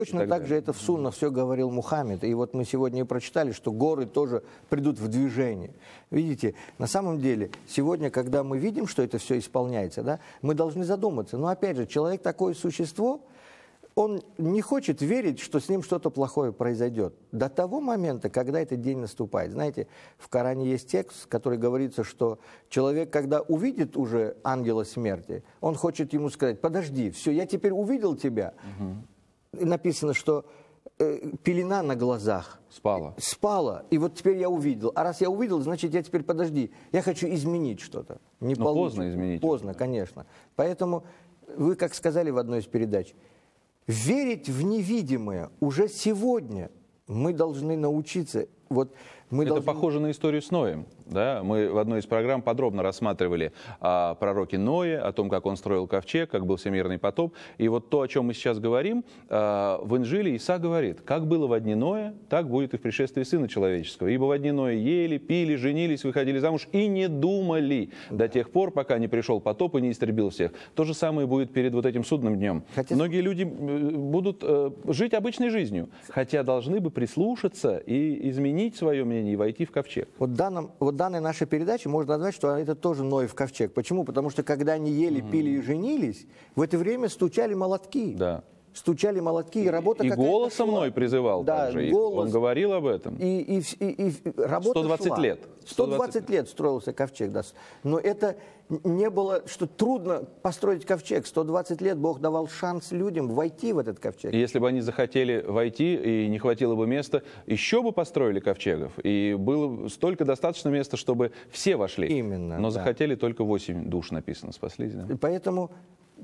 Точно так же это в суннах все говорил Мухаммед. И вот мы сегодня и прочитали, что горы тоже придут в движение. Видите, на самом деле, сегодня, когда мы видим, что это все исполняется, да, мы должны задуматься. Но опять же, человек такое существо, он не хочет верить, что с ним что-то плохое произойдет. До того момента, когда этот день наступает. Знаете, в Коране есть текст, который говорится, что человек, когда увидит уже ангела смерти, он хочет ему сказать: подожди, все, я теперь увидел тебя. Написано, что пелена на глазах. Спала. И вот теперь я увидел. А раз я увидел, значит, я теперь, подожди, я хочу изменить что-то. Не Но поздно изменить. Поздно, конечно. Поэтому вы, как сказали в одной из передач, верить в невидимое уже сегодня мы должны научиться. Это похоже на историю с Ноем. Да? Мы в одной из программ подробно рассматривали о пророке Ное, о том, как он строил ковчег, как был всемирный потоп. И вот то, о чем мы сейчас говорим, в Инжиле Иса говорит: как было во дни Ноя, так будет и в пришествии Сына Человеческого. Ибо во дни Ноя ели, пили, женились, выходили замуж и не думали до тех пор, пока не пришел потоп и не истребил всех. То же самое будет перед вот этим судным днем. Многие люди будут жить обычной жизнью, хотя должны бы прислушаться и изменить свое мнение и войти в ковчег. Вот данной нашей передаче можно назвать, что это тоже Ноев ковчег. Почему? Потому что когда они ели, пили и женились, в это время стучали молотки. Да. Стучали молотки, и работа какая-то голосом шла. Ной призывал также. Он говорил об этом. И работа 120 шла. лет. 120 лет строился ковчег. Да. Но это не было, что трудно построить ковчег. 120 лет Бог давал шанс людям войти в этот ковчег. И если бы они захотели войти, и не хватило бы места, еще бы построили ковчегов. И было столько достаточно места, чтобы все вошли. Именно. Но захотели только 8 душ, написано, спаслись. Да? Поэтому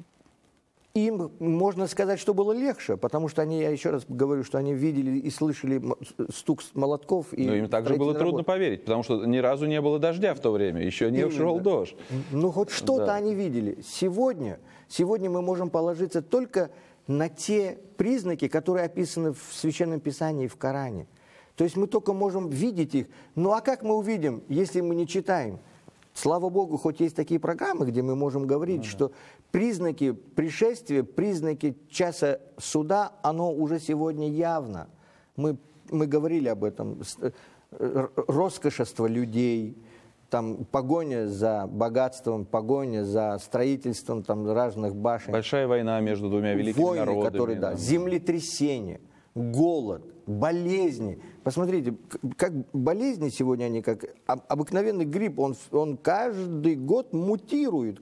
им, можно сказать, что было легче, потому что они, я еще раз говорю, что они видели и слышали стук молотков. Но им также было трудно поверить, потому что ни разу не было дождя в то время, еще не шел дождь. Ну, хоть что-то они видели. Сегодня мы можем положиться только на те признаки, которые описаны в Священном Писании и в Коране. То есть мы только можем видеть их. Ну, а как мы увидим, если мы не читаем? Слава Богу, хоть есть такие программы, где мы можем говорить, что признаки пришествия, признаки часа суда, оно уже сегодня явно. Мы говорили об этом. Роскошество людей, там, погоня за богатством, погоня за строительством там, разных башен. Большая война между двумя великими народами. Которые, землетрясения, голод, болезни. Посмотрите, как болезни сегодня, они как обыкновенный грипп, он каждый год мутирует,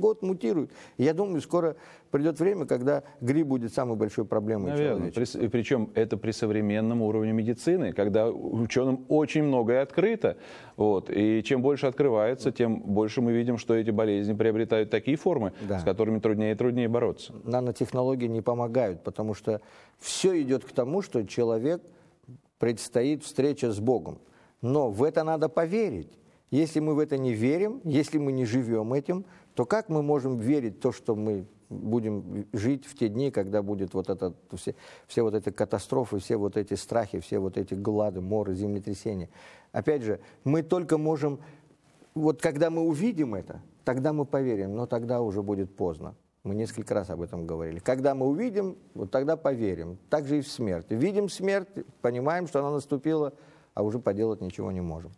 Я думаю, скоро придет время, когда грипп будет самой большой проблемой человечества. Причем это при современном уровне медицины, когда ученым очень многое открыто. И чем больше открывается, тем больше мы видим, что эти болезни приобретают такие формы, с которыми труднее и труднее бороться. Нанотехнологии не помогают, потому что все идет к тому, что человек предстоит встреча с Богом. Но в это надо поверить. Если мы в это не верим, если мы не живем этим, то как мы можем верить в то, что мы будем жить в те дни, когда будет все вот эти катастрофы, все вот эти страхи, все вот эти глады, моры, землетрясения. Опять же, мы только можем, когда мы увидим это, тогда мы поверим, но тогда уже будет поздно. Мы несколько раз об этом говорили. Когда мы увидим, тогда поверим. Так же и в смерть. Видим смерть, понимаем, что она наступила, а уже поделать ничего не можем.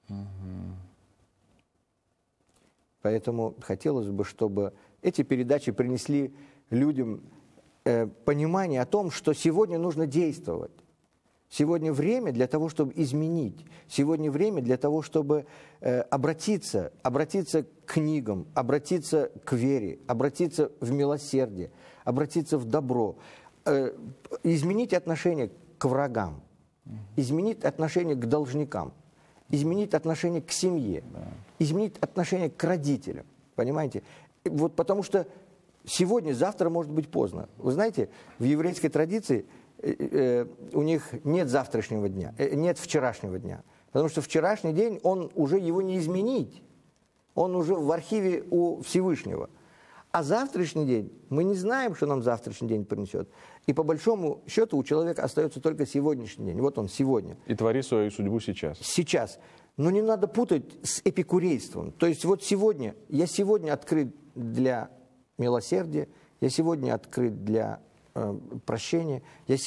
Поэтому хотелось бы, чтобы эти передачи принесли людям понимание о том, что сегодня нужно действовать. Сегодня время для того, чтобы изменить. Сегодня время для того, чтобы обратиться к книгам, обратиться к вере, обратиться в милосердие, обратиться в добро, изменить отношение к врагам, изменить отношение к должникам, изменить отношение к семье, изменить отношение к родителям. Понимаете? Потому что сегодня, завтра может быть поздно. Вы знаете, в еврейской традиции у них нет завтрашнего дня, нет вчерашнего дня. Потому что вчерашний день, его не изменить. Он уже в архиве у Всевышнего. А завтрашний день, мы не знаем, что нам завтрашний день принесет. И по большому счету у человека остается только сегодняшний день. Вот он сегодня. И твори свою судьбу сейчас. Сейчас. Но не надо путать с эпикурейством. То есть я сегодня открыт для милосердия, я сегодня открыт для прощения, я